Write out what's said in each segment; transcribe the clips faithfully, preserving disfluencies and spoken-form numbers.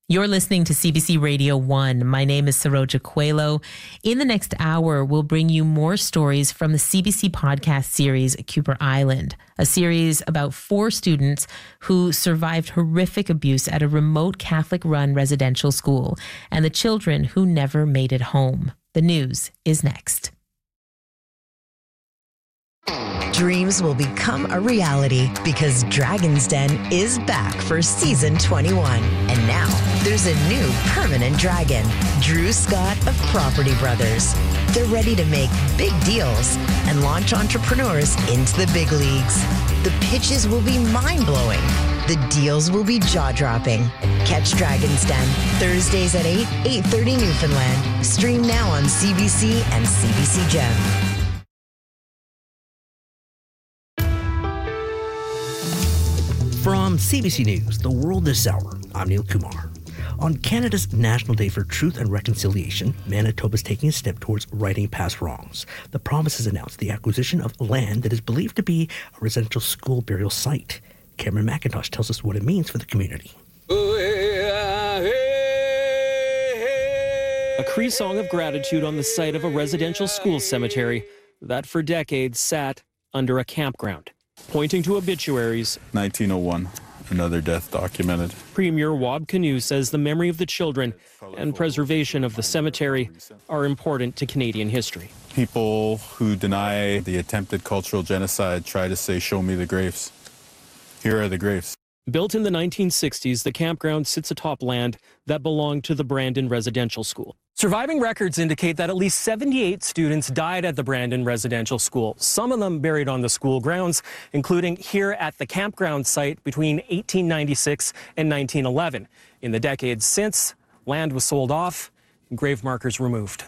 You're listening to C B C Radio one. My name is Saroja Coelho. In the next hour, we'll bring you more stories from the C B C podcast series, Cooper Island, a series about four students who survived horrific abuse at a remote Catholic-run residential school and the children who never made it home. The news is next. Dreams will become a reality because Dragon's Den is back for season twenty-one. And now there's a new permanent dragon, Drew Scott of Property Brothers. They're ready to make big deals and launch entrepreneurs into the big leagues. The pitches will be mind-blowing. The deals will be jaw-dropping. Catch Dragon's Den Thursdays at eight, eight thirty Newfoundland. Stream now on C B C and C B C Gem. From C B C News, The World This Hour, I'm Neil Kumar. On Canada's National Day for Truth and Reconciliation, Manitoba is taking a step towards righting past wrongs. The province has announced the acquisition of land that is believed to be a residential school burial site. Cameron McIntosh tells us what it means for the community. A Cree song of gratitude on the site of a residential school cemetery that for decades sat under a campground. Pointing to obituaries, nineteen oh one, another death documented. Premier Wab Kinew says the memory of the children and preservation of the cemetery are important to Canadian history. People who deny the attempted cultural genocide try to say, show me the graves. Here are the graves. Built in the nineteen sixties, the campground sits atop land that belonged to the Brandon Residential School. Surviving records indicate that at least seventy-eight students died at the Brandon Residential School, some of them buried on the school grounds, including here at the campground site between eighteen ninety-six and nineteen eleven. In the decades since, land was sold off and grave markers removed.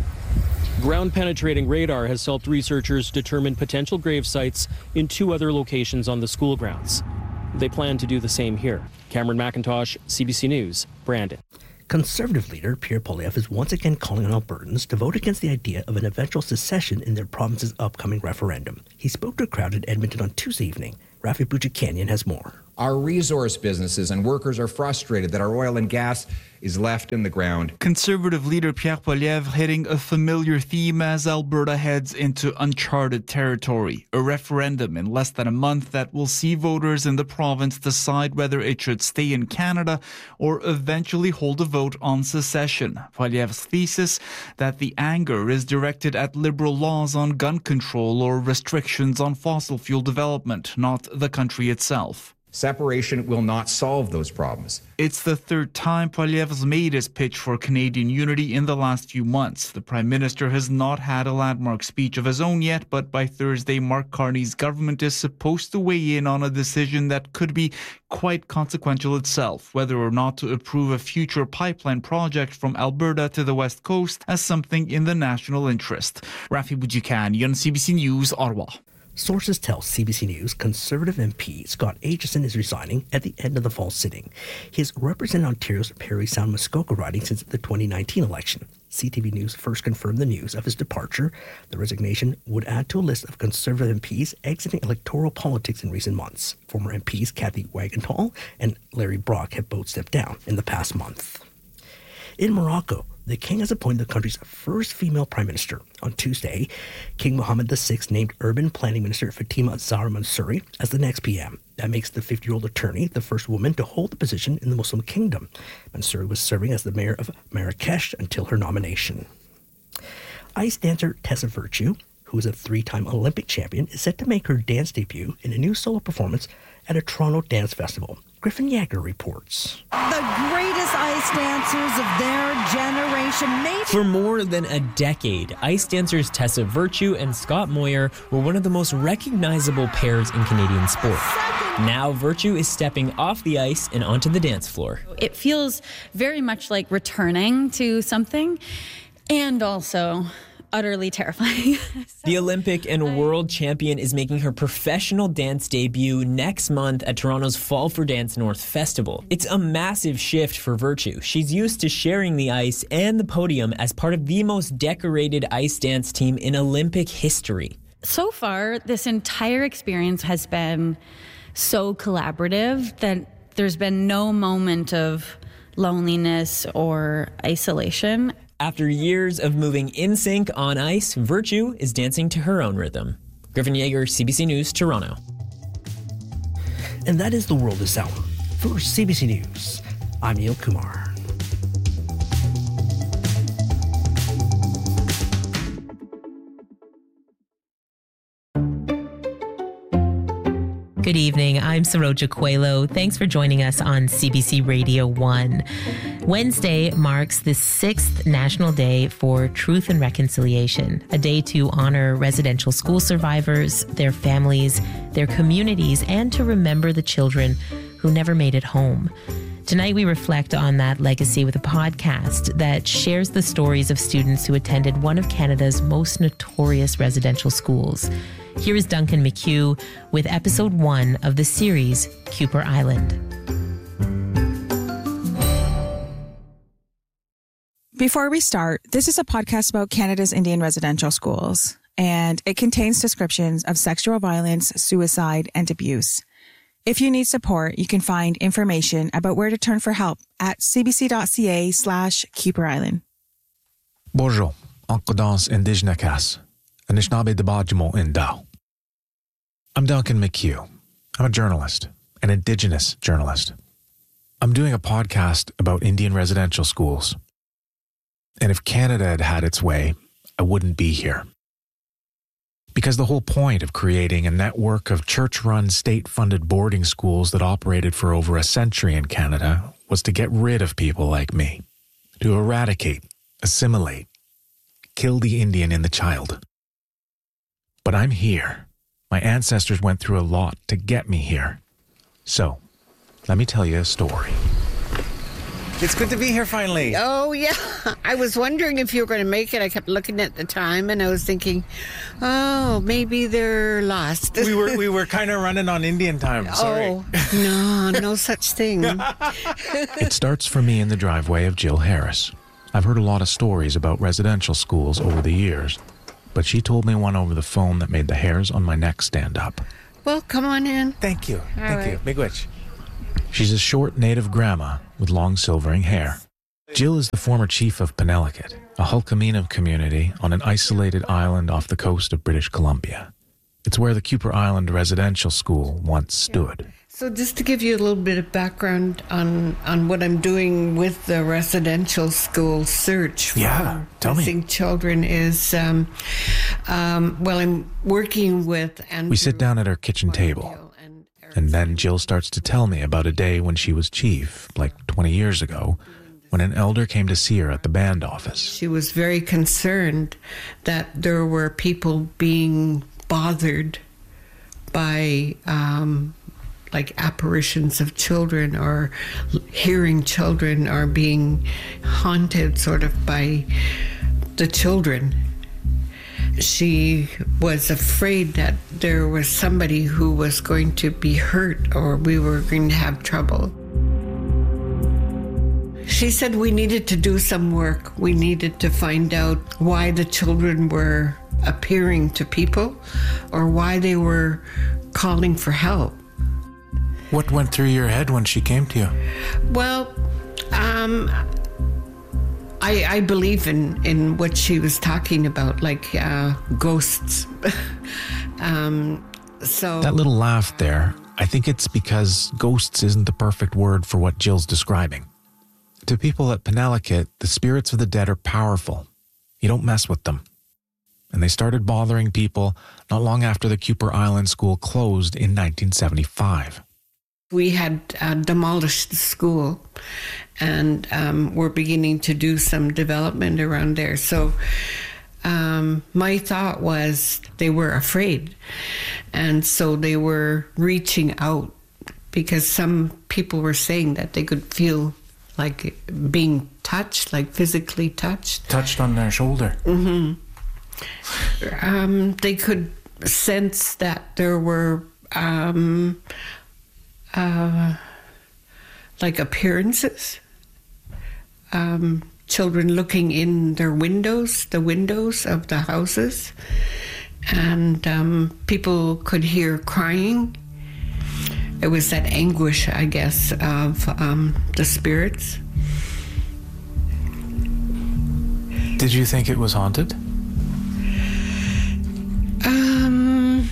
Ground-penetrating radar has helped researchers determine potential grave sites in two other locations on the school grounds. They plan to do the same here. Cameron McIntosh, C B C News, Brandon. Conservative leader Pierre Poilievre is once again calling on Albertans to vote against the idea of an eventual secession in their province's upcoming referendum. He spoke to a crowd in Edmonton on Tuesday evening. Rafi Boudjikanian has more. Our resource businesses and workers are frustrated that our oil and gas is left in the ground. Conservative leader Pierre Poilievre hitting a familiar theme as Alberta heads into uncharted territory. A referendum in less than a month that will see voters in the province decide whether it should stay in Canada or eventually hold a vote on secession. Poilievre's thesis that the anger is directed at Liberal laws on gun control or restrictions on fossil fuel development, not the country itself. Separation will not solve those problems. It's the third time Poilievre's made his pitch for Canadian unity in the last few months. The Prime Minister has not had a landmark speech of his own yet, but by Thursday, Mark Carney's government is supposed to weigh in on a decision that could be quite consequential itself, whether or not to approve a future pipeline project from Alberta to the West Coast as something in the national interest. Rafi Boudjikanian, C B C News, Ottawa. Sources tell C B C News Conservative M P Scott Aitchison is resigning at the end of the fall sitting. He has represented Ontario's Parry Sound Muskoka riding since the twenty nineteen election. C T V News first confirmed the news of his departure. The resignation would add to a list of Conservative M Ps exiting electoral politics in recent months. Former M Ps Kathy Wagenthal and Larry Brock have both stepped down in the past month. In Morocco, the king has appointed the country's first female prime minister. On Tuesday, King Mohammed the sixth named urban planning minister Fatima Zahra Mansouri as the next P M. That makes the fifty-year-old attorney the first woman to hold the position in the Muslim kingdom. Mansouri was serving as the mayor of Marrakesh until her nomination. Ice dancer Tessa Virtue, who is a three-time Olympic champion, is set to make her dance debut in a new solo performance at a Toronto dance festival. Griffin Yager reports. The greatest ice dancers of their generation. Maybe. For more than a decade, ice dancers Tessa Virtue and Scott Moyer were one of the most recognizable pairs in Canadian sport. Now Virtue is stepping off the ice and onto the dance floor. It feels very much like returning to something, and also utterly terrifying. The Olympic and world champion is making her professional dance debut next month at Toronto's Fall for Dance North Festival. It's a massive shift for Virtue. She's used to sharing the ice and the podium as part of the most decorated ice dance team in Olympic history. So far, this entire experience has been so collaborative that there's been no moment of loneliness or isolation. After years of moving in sync on ice, Virtue is dancing to her own rhythm. Griffin Yeager, C B C News, Toronto. And that is the world this hour. For C B C News, I'm Neil Kumar. Good evening. I'm Saroja Coelho. Thanks for joining us on C B C Radio one. Wednesday marks the sixth National Day for Truth and Reconciliation, a day to honor residential school survivors, their families, their communities, and to remember the children who never made it home. Tonight, we reflect on that legacy with a podcast that shares the stories of students who attended one of Canada's most notorious residential schools. Here is Duncan McHugh with episode one of the series, Kuper Island. Before we start, this is a podcast about Canada's Indian residential schools, and it contains descriptions of sexual violence, suicide, and abuse. If you need support, you can find information about where to turn for help at cbc.ca slash Kuper Island. Bonjour, Ankodans Indigenakas, Anishinaabe Debajimo Indao. I'm Duncan McHugh. I'm a journalist, an Indigenous journalist. I'm doing a podcast about Indian residential schools. And if Canada had had its way, I wouldn't be here. Because the whole point of creating a network of church-run, state-funded boarding schools that operated for over a century in Canada was to get rid of people like me, to eradicate, assimilate, kill the Indian in the child. But I'm here. My ancestors went through a lot to get me here. So, let me tell you a story. It's good to be here finally. Oh, yeah. I was wondering if you were going to make it. I kept looking at the time and I was thinking, oh, maybe they're lost. We were we were kind of running on Indian time. Sorry. Oh, no, no such thing. It starts for me in the driveway of Jill Harris. I've heard a lot of stories about residential schools over the years, but she told me one over the phone that made the hairs on my neck stand up. Well, come on in. Thank you. All Thank right. you. Miigwech. She's a short native grandma with long silvering hair. Jill is the former chief of Penelakut, a Hulkaminam community on an isolated island off the coast of British Columbia. It's where the Kuper Island Residential School once stood. So just to give you a little bit of background on, on what I'm doing with the residential school search for Yeah, tell me. missing children is, um, um, well, I'm working with Andrew. We sit down at our kitchen table, and then Jill starts to tell me about a day when she was chief, like twenty years ago, when an elder came to see her at the band office. She was very concerned that there were people being bothered by um, like apparitions of children or hearing children or being haunted sort of by the children. She was afraid that there was somebody who was going to be hurt or we were going to have trouble. She said we needed to do some work. We needed to find out why the children were appearing to people or why they were calling for help. What went through your head when she came to you? Well, um, I, I believe in, in what she was talking about, like uh, ghosts. um, so That little laugh there, I think it's because ghosts isn't the perfect word for what Jill's describing. To people at Penelakut, the spirits of the dead are powerful. You don't mess with them. And they started bothering people not long after the Kuper Island School closed in nineteen seventy-five. We had uh, demolished the school and um, we're beginning to do some development around there. So um, my thought was they were afraid. And so they were reaching out because some people were saying that they could feel like being touched, like physically touched. Touched on their shoulder. Mm-hmm. Um, they could sense that there were um, uh, like appearances. Um, children looking in their windows, the windows of the houses. And um, people could hear crying. It was that anguish, I guess, of um, the spirits. Did you think it was haunted? Um,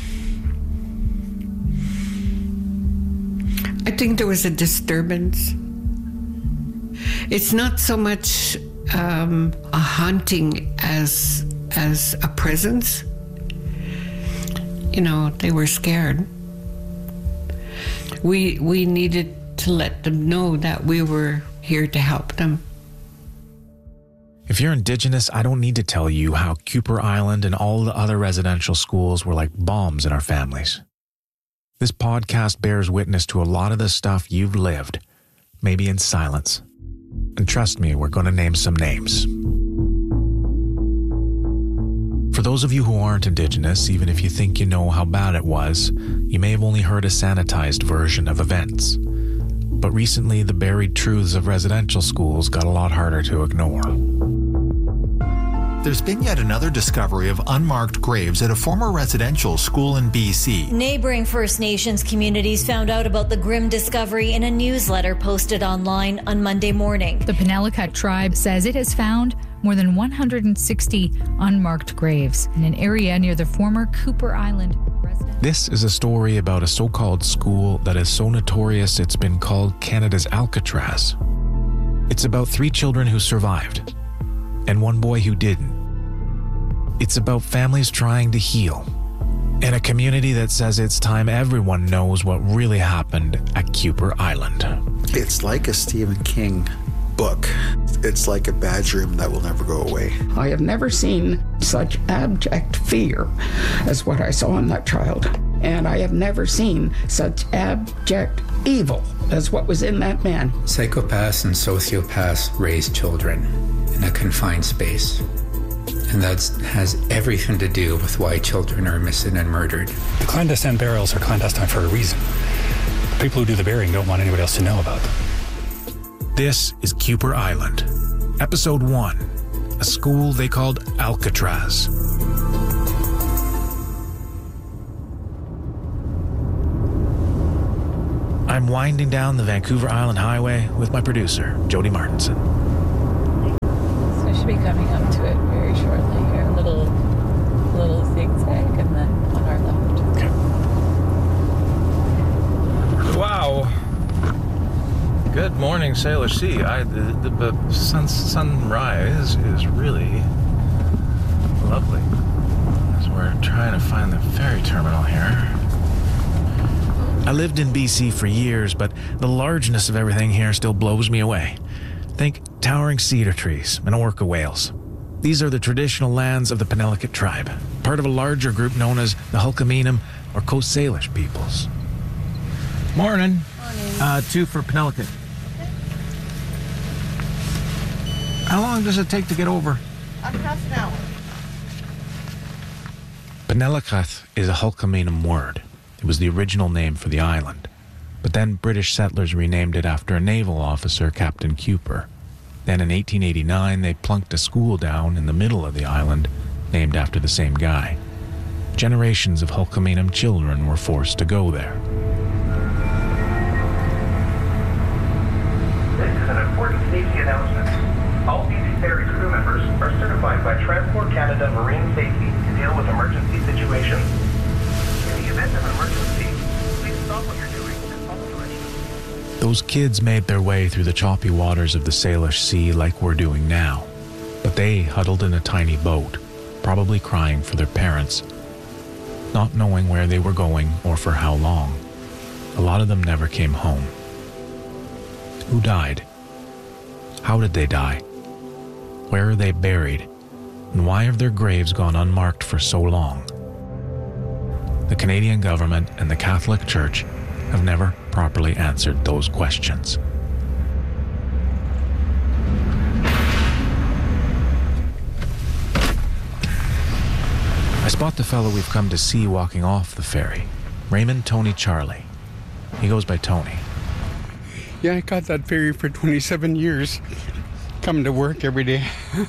I think there was a disturbance. It's not so much um, a haunting as as a presence. You know, they were scared. We we needed to let them know that we were here to help them. If you're Indigenous, I don't need to tell you how Kuper Island and all the other residential schools were like bombs in our families. This podcast bears witness to a lot of the stuff you've lived, maybe in silence. And trust me, we're going to name some names. For those of you who aren't Indigenous, even if you think you know how bad it was, you may have only heard a sanitized version of events. But recently, the buried truths of residential schools got a lot harder to ignore. There's been yet another discovery of unmarked graves at a former residential school in B C. Neighboring First Nations communities found out about the grim discovery in a newsletter posted online on Monday morning. The Penelakut tribe says it has found more than one hundred sixty unmarked graves in an area near the former Kuper Island residence. This is a story about a so-called school that is so notorious it's been called Canada's Alcatraz. It's about three children who survived and one boy who didn't. It's about families trying to heal and a community that says it's time everyone knows what really happened at Kuper Island. It's like a Stephen King book. It's like a bad dream that will never go away. I have never seen such abject fear as what I saw in that child. And I have never seen such abject evil as what was in that man. Psychopaths and sociopaths raise children in a confined space. And that has everything to do with why children are missing and murdered. The clandestine burials are clandestine for a reason. The people who do the burying don't want anybody else to know about them. This is Kuper Island, Episode one, a school they called Alcatraz. I'm winding down the Vancouver Island Highway with my producer, Jody Martinson. So we should be coming up to it very shortly here. A little, little zigzag and then on our left. Okay. Wow. Good morning, Salish Sea. I, the, the, the sun, sunrise is really lovely. As we're trying to find the ferry terminal here. I lived in B C for years, but the largeness of everything here still blows me away. Think towering cedar trees and orca whales. These are the traditional lands of the Penelakut tribe, part of a larger group known as the Hulkaminam or Coast Salish peoples. Morning. Morning. Uh, two for Penelakut. How long does it take to get over? About half an hour. Penelakut is a Hulkaminam word. It was the original name for the island. But then British settlers renamed it after a naval officer, Captain Kuper. Then in eighteen eighty-nine, they plunked a school down in the middle of the island, named after the same guy. Generations of Hulkaminam children were forced to go there. This is an important safety announcement. All B C Ferry crew members are certified by Transport Canada Marine Safety to deal with emergency situations. In the event of an emergency, please stop what you're doing and follow directions. Those kids made their way through the choppy waters of the Salish Sea like we're doing now. But they huddled in a tiny boat, probably crying for their parents, not knowing where they were going or for how long. A lot of them never came home. Who died? How did they die? Where are they buried? And why have their graves gone unmarked for so long? The Canadian government and the Catholic Church have never properly answered those questions. I spot the fellow we've come to see walking off the ferry, Raymond Tony Charlie. He goes by Tony. Yeah, I got that ferry for twenty-seven years. Coming to work every day.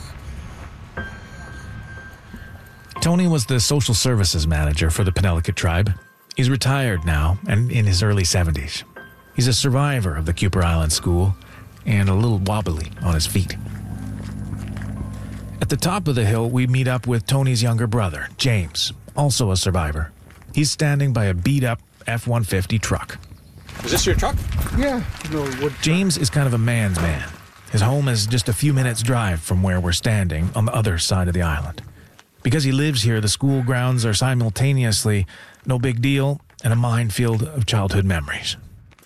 Tony was the social services manager for the Penelakut tribe. He's retired now and in his early seventies. He's a survivor of the Kuper Island school and a little wobbly on his feet. At the top of the hill, we meet up with Tony's younger brother, James, also a survivor. He's standing by a beat-up F one fifty truck. Is this your truck? Yeah. No, what James is kind of a man's man. His home is just a few minutes' drive from where we're standing on the other side of the island. Because he lives here, the school grounds are simultaneously no big deal and a minefield of childhood memories.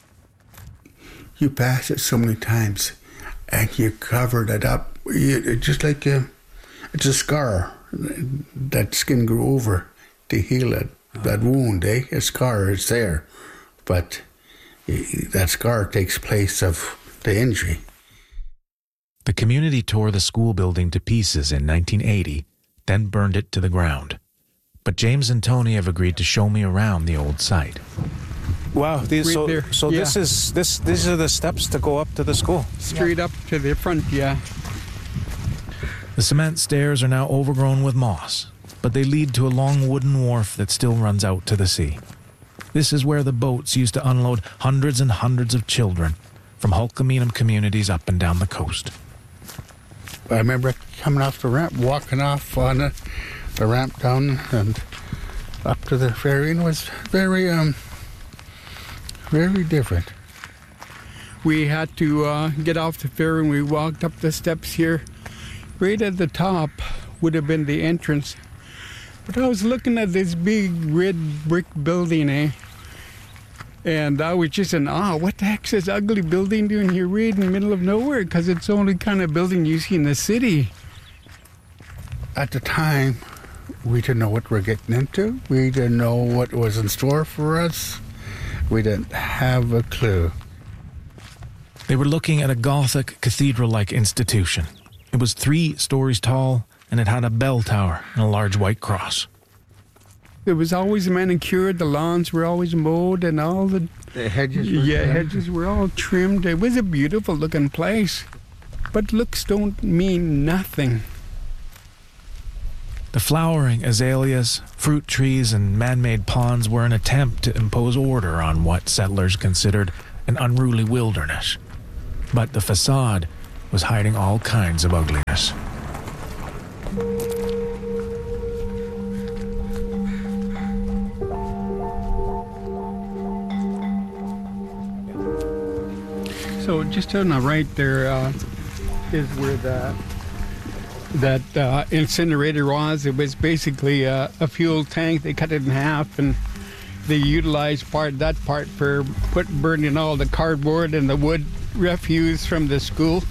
You pass it so many times and you covered it up. It's just like a, it's a scar. That skin grew over to heal it. That wound, eh? A scar is there. But that scar takes place of the injury. The community tore the school building to pieces in nineteen eighty, then burned it to the ground. But James and Tony have agreed to show me around the old site. Wow, these, Right so there. so Yeah. this is this these are the steps to go up to the school. straight up to the front, yeah. The cement stairs are now overgrown with moss, but they lead to a long wooden wharf that still runs out to the sea. This is where the boats used to unload hundreds and hundreds of children from Hulkaminum communities up and down the coast. I remember coming off the ramp, walking off on the, the ramp down and up to the ferry, and it was very, um, very different. We had to uh, get off the ferry and we walked up the steps here. Right at the top would have been the entrance. But I was looking at this big red brick building, eh? And I was just in awe. What the heck's this ugly building doing here right in the middle of nowhere? Because it's the only kind of building you see in the city. At the time, we didn't know what we're getting into. We didn't know what was in store for us. We didn't have a clue. They were looking at a Gothic cathedral-like institution. It was three stories tall, and it had a bell tower and a large white cross. It was always manicured, the lawns were always mowed, and all the, the hedges were yeah, trimmed. hedges were all trimmed. It was a beautiful looking place. But looks don't mean nothing. The flowering azaleas, fruit trees, and man-made ponds were an attempt to impose order on what settlers considered an unruly wilderness. But the facade was hiding all kinds of ugliness. So just on the right there uh, is where the that uh, incinerator was. It was basically a, a fuel tank. They cut it in half and they utilized part that part for put burning all the cardboard and the wood refuse from the school.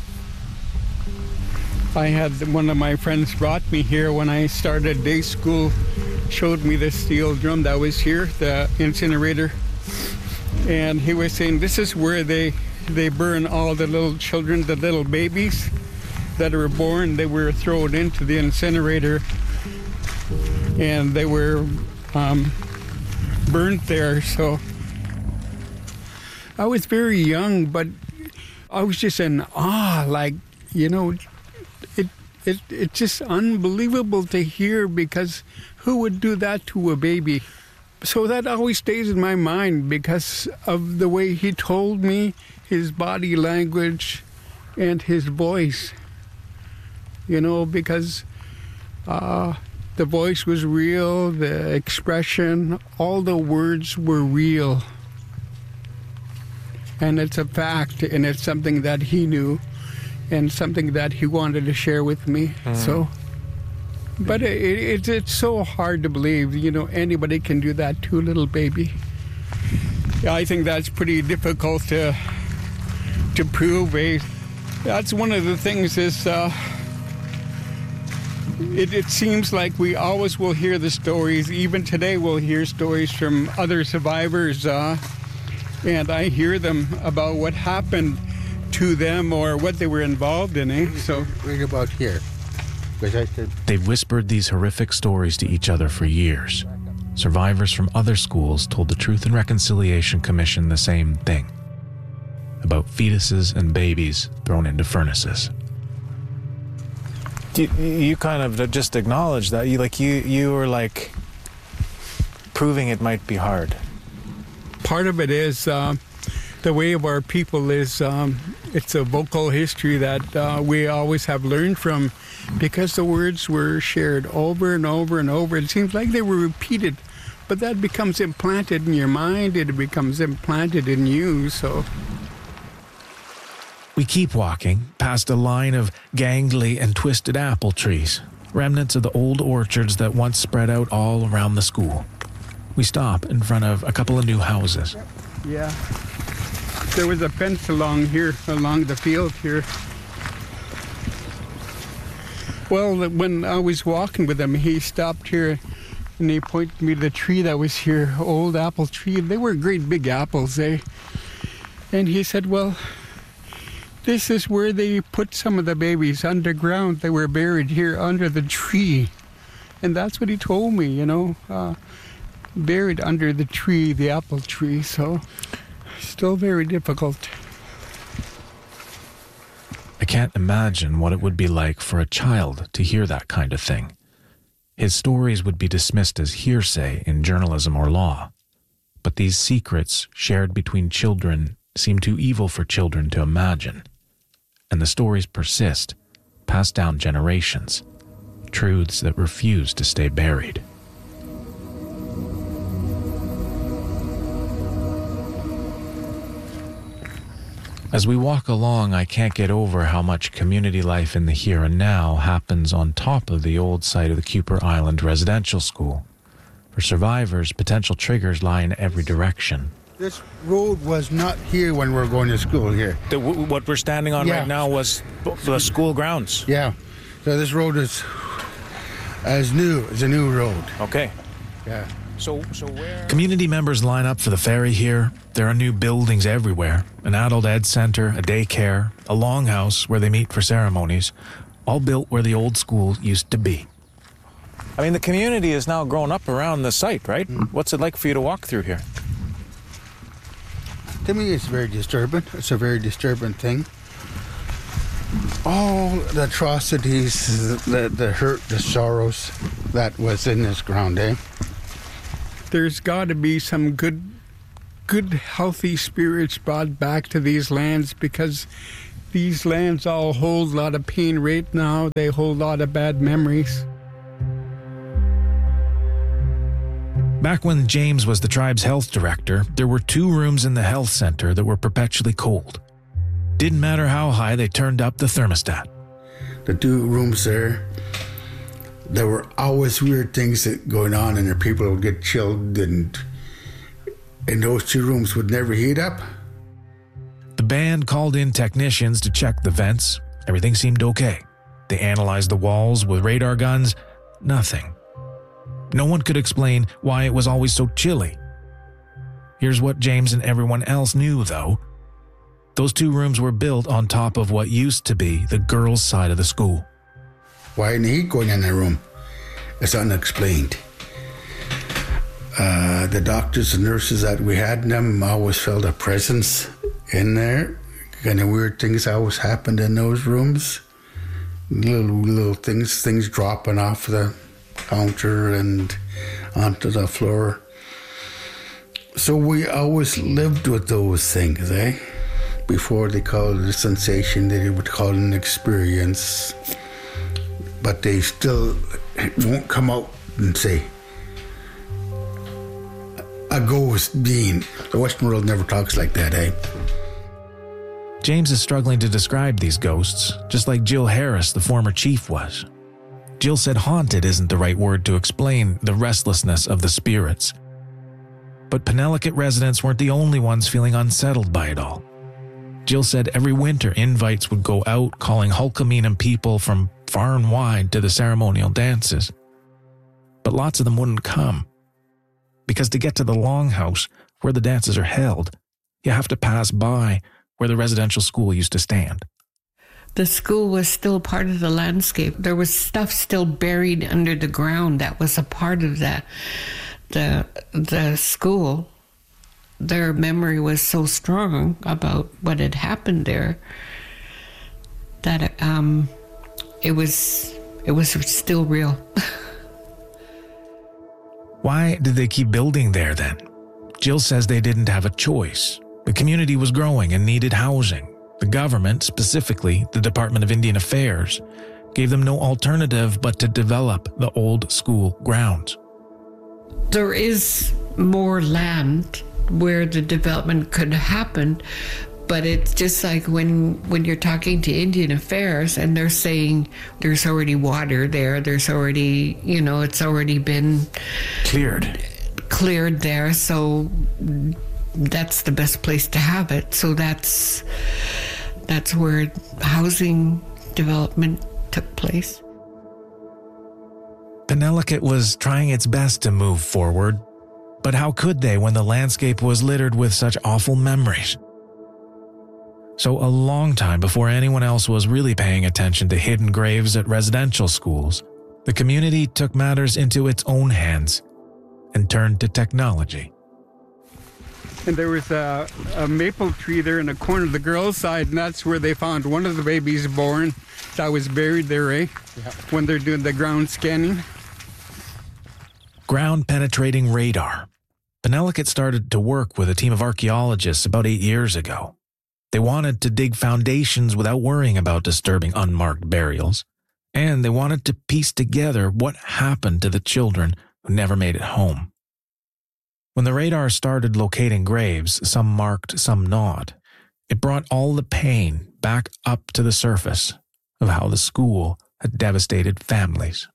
I had one of my friends brought me here when I started day school, showed me the steel drum that was here, the incinerator, and he was saying this is where they they burn all the little children, the little babies that were born. They were thrown into the incinerator and they were um, burnt there. So I was very young, but I was just in awe, like, you know, it it it's just unbelievable to hear, because who would do that to a baby? So that always stays in my mind because of the way he told me, his body language and his voice. You know, because uh, the voice was real, the expression, all the words were real. And it's a fact, and it's something that he knew, and something that he wanted to share with me. Mm. So, but it, it, it's so hard to believe, you know, anybody can do that to a little baby. Yeah, I think that's pretty difficult to to prove. Eh? That's one of the things is, uh, it, it seems like we always will hear the stories. Even today we'll hear stories from other survivors, uh, and I hear them about what happened to them or what they were involved in. Eh? So read about here. They've whispered these horrific stories to each other for years. Survivors from other schools told the Truth and Reconciliation Commission the same thing, about fetuses and babies thrown into furnaces. You, you kind of just acknowledged that. You like you you were like proving it might be hard. Part of it is uh, the way of our people is um, it's a vocal history that uh, we always have learned from, because the words were shared over and over and over. It seems like they were repeated, but that becomes implanted in your mind. It becomes implanted in you. So we keep walking past a line of gangly and twisted apple trees, remnants of the old orchards that once spread out all around the school. We stop in front of a couple of new houses. Yeah. There was a fence along here, along the field here. Well, when I was walking with him, he stopped here and he pointed me to the tree that was here, old apple tree. They were great big apples, eh? And he said, well, this is where they put some of the babies underground. They were buried here under the tree. And that's what he told me, you know, uh, buried under the tree, the apple tree. So still very difficult. I can't imagine what it would be like for a child to hear that kind of thing. His stories would be dismissed as hearsay in journalism or law. But these secrets shared between children seem too evil for children to imagine. And the stories persist, passed down generations, truths that refuse to stay buried. As we walk along, I can't get over how much community life in the here and now happens on top of the old site of the Kuper Island Residential School. For survivors, potential triggers lie in every direction. This road was not here when we were going to school here. The, what we're standing on Yeah. right now was the school grounds. Yeah. So this road is as new, it's a new road. Okay. Yeah. So, so where... Community members line up for the ferry here. There are new buildings everywhere. An adult ed center, a daycare, a longhouse where they meet for ceremonies, all built where the old school used to be. I mean, the community is now grown up around the site, right? Mm. What's it like for you to walk through here? To me, it's very disturbing. It's a very disturbing thing. All the atrocities, the, the hurt, the sorrows that was in this ground, eh? There's got to be some good, good, healthy spirits brought back to these lands, because these lands all hold a lot of pain right now. They hold a lot of bad memories. Back when James was the tribe's health director, there were two rooms in the health center that were perpetually cold. Didn't matter how high they turned up the thermostat. The two rooms there, there were always weird things that going on in there. People would get chilled, and, and those two rooms would never heat up. The band called in technicians to check the vents. Everything seemed okay. They analyzed the walls with radar guns. Nothing. No one could explain why it was always so chilly. Here's what James and everyone else knew, though. Those two rooms were built on top of what used to be the girls' side of the school. Why didn't he go in that room? It's unexplained. Uh, the doctors and nurses that we had in them always felt a presence in there. Kind of weird things always happened in those rooms. Little little things, things dropping off the counter and onto the floor. So we always lived with those things, eh? Before they called it a sensation, they would call it an experience. But they still won't come out and say, a ghost being. The Western world never talks like that, eh? James is struggling to describe these ghosts, just like Jill Harris, the former chief, was. Jill said haunted isn't the right word to explain the restlessness of the spirits. But Penelakut residents weren't the only ones feeling unsettled by it all. Jill said every winter invites would go out calling Hulkaminam people from far and wide to the ceremonial dances. But lots of them wouldn't come. Because to get to the longhouse where the dances are held, you have to pass by where the residential school used to stand. The school was still part of the landscape. There was stuff still buried under the ground that was a part of the, the, the school. Their memory was so strong about what had happened there that um, it was it was still real. Why did they keep building there then? Jill says they didn't have a choice. The community was growing and needed housing. The government, specifically the Department of Indian Affairs, gave them no alternative but to develop the old school grounds. There is more land where the development could happen, but it's just like when when you're talking to Indian Affairs and they're saying there's already water there, there's already, you know, it's already been cleared. Cleared there, so that's the best place to have it. So that's that's where housing development took place. Penelakut was trying its best to move forward, but how could they when the landscape was littered with such awful memories? So a long time before anyone else was really paying attention to hidden graves at residential schools, the community took matters into its own hands and turned to technology. And there was a, a maple tree there in the corner of the girls' side, and that's where they found one of the babies born that was buried there, eh? Yeah. When they're doing the ground scanning. Ground-penetrating radar. Penelakut started to work with a team of archaeologists about eight years ago. They wanted to dig foundations without worrying about disturbing unmarked burials, and they wanted to piece together what happened to the children who never made it home. When the radar started locating graves, some marked, some not, it brought all the pain back up to the surface of how the school had devastated families.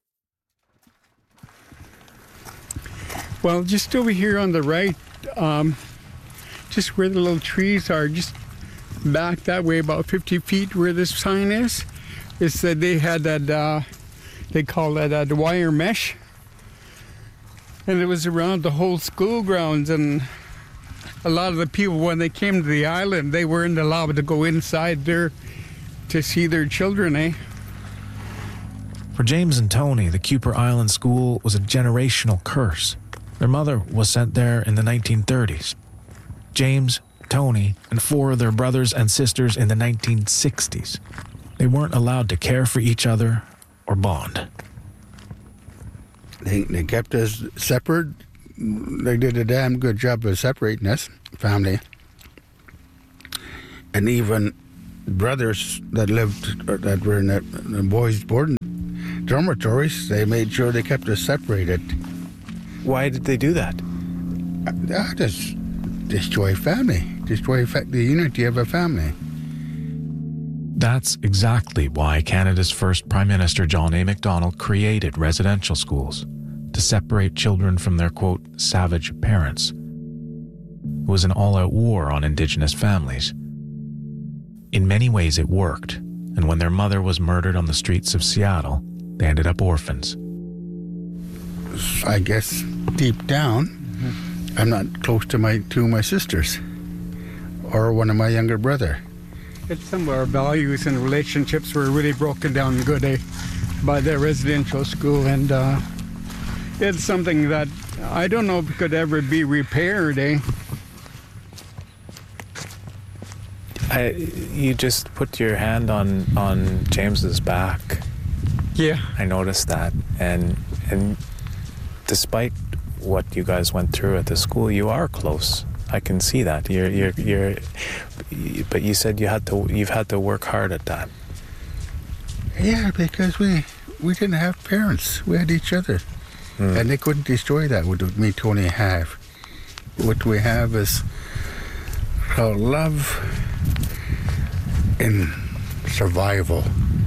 Well, just over here on the right, um, just where the little trees are, just back that way about fifty feet where this sign is, is that they had that, uh, they call that uh, the wire mesh. And it was around the whole school grounds, and a lot of the people, when they came to the island, they weren't allowed to go inside there to see their children, eh? For James and Tony, the Kuper Island School was a generational curse. Their mother was sent there in the nineteen thirties. James, Tony, and four of their brothers and sisters in the nineteen sixties. They weren't allowed to care for each other or bond. They, they kept us separate. They did a damn good job of separating us, family. And even brothers that lived, or that were in the, the boys' boarding dormitories, they made sure they kept us separated. Why did they do that? Uh, just destroy family, destroy fa- the unity of a family. That's exactly why Canada's first Prime Minister John A. Macdonald created residential schools, to separate children from their, quote, savage parents. It was an all-out war on Indigenous families. In many ways it worked, and when their mother was murdered on the streets of Seattle, they ended up orphans. I guess deep down, mm-hmm. I'm not close to my two of my sisters, or one of my younger brother. It's some of our values and relationships were really broken down good, eh, by the residential school, and uh, it's something that I don't know if it could ever be repaired, eh? I, you just put your hand on, on James's back. Yeah. I noticed that. And and despite what you guys went through at the school, you are close. I can see that. You're you're you're but you said you had to you've had to work hard at that. Yeah, because we we didn't have parents. We had each other. Mm. And they couldn't destroy that, what me, Tony, have. What we have is our love and survival.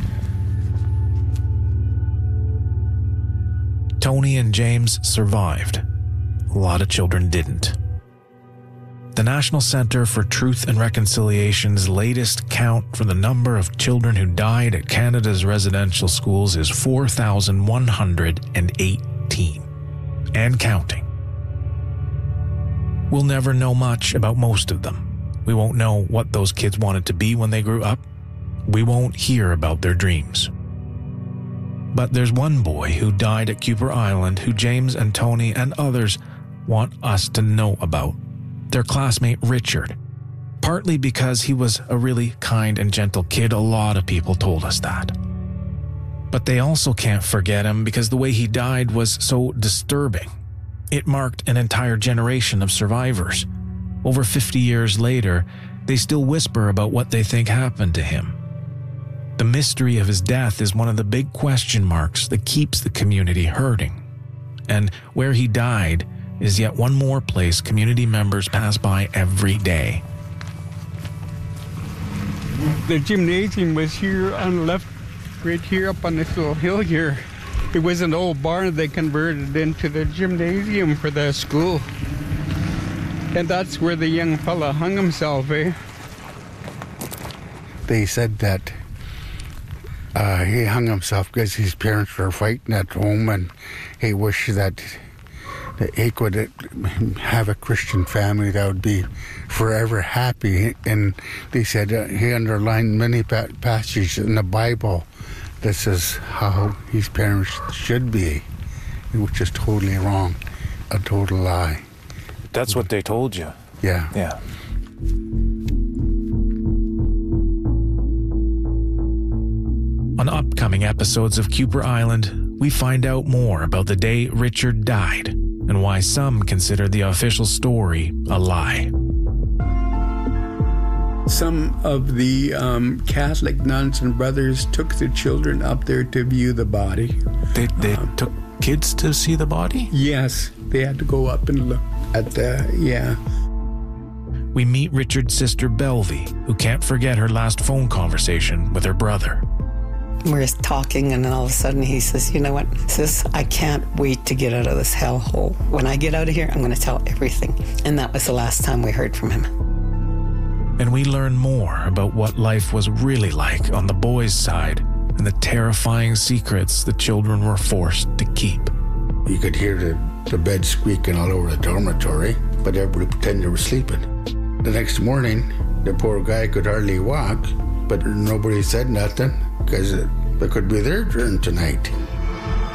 Tony and James survived. A lot of children didn't. The National Centre for Truth and Reconciliation's latest count for the number of children who died at Canada's residential schools is four thousand one hundred eighteen, and counting. We'll never know much about most of them. We won't know what those kids wanted to be when they grew up. We won't hear about their dreams. But there's one boy who died at Kuper Island who James and Tony and others want us to know about. Their classmate Richard. Partly because he was a really kind and gentle kid, a lot of people told us that. But they also can't forget him because the way he died was so disturbing. It marked an entire generation of survivors. over fifty years later, they still whisper about what they think happened to him. The mystery of his death is one of the big question marks that keeps the community hurting. And where he died is yet one more place community members pass by every day. The gymnasium was here on the left, right here up on this little hill here. It was an old barn they converted into the gymnasium for the school. And that's where the young fella hung himself, eh? They said that uh, he hung himself because his parents were fighting at home, and he wished that, that he could have a Christian family that would be forever happy. And they said uh, he underlined many pa- passages in the Bible that says how his parents should be, which is totally wrong, a total lie. That's what they told you? Yeah. Yeah. On upcoming episodes of Kuper Island, we find out more about the day Richard died and why some consider the official story a lie. Some of the um, Catholic nuns and brothers took the children up there to view the body. They, they um, took kids to see the body? Yes, they had to go up and look at the, yeah. We meet Richard's sister Belvy, who can't forget her last phone conversation with her brother. We're talking, and then all of a sudden he says, you know what, sis, I can't wait to get out of this hellhole. When I get out of here, I'm going to tell everything. And that was the last time we heard from him. And we learn more about what life was really like on the boys' side and the terrifying secrets the children were forced to keep. You could hear the, the bed squeaking all over the dormitory, but everybody pretended they were sleeping. The next morning, the poor guy could hardly walk, but nobody said nothing because it, it could be their turn tonight.